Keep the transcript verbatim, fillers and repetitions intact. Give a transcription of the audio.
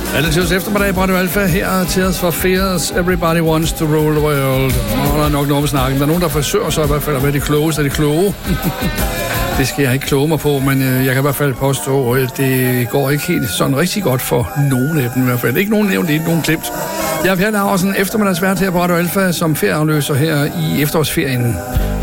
Alle tids eftermiddag på Radio Alfa her til os for Fears. Everybody wants to rule the world. Og der er nok noget med snakken. Der er nogen, der forsøger sig i hvert fald at være de klogeste af de kloge. Det skal jeg ikke kloge mig på, men jeg kan i hvert fald påstå, at det går ikke helt sådan rigtig godt for nogen af dem i hvert fald. Ikke nogen nævnt, ikke nogen glemt. Jeg er Per Laursen, eftermiddagsvært her på Radio Alfa som ferieafløser her i efterårsferien.